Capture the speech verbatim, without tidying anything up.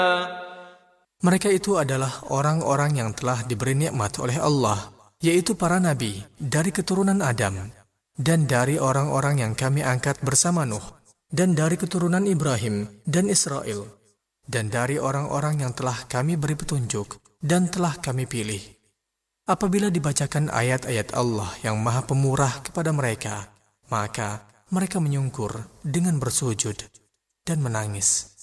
Mereka itu adalah orang-orang yang telah diberi nikmat oleh Allah, yaitu para nabi dari keturunan Adam, dan dari orang-orang yang kami angkat bersama Nuh, dan dari keturunan Ibrahim dan Israel, dan dari orang-orang yang telah kami beri petunjuk dan telah kami pilih. Apabila dibacakan ayat-ayat Allah yang Maha Pemurah kepada mereka, maka mereka menyungkur dengan bersujud dan menangis.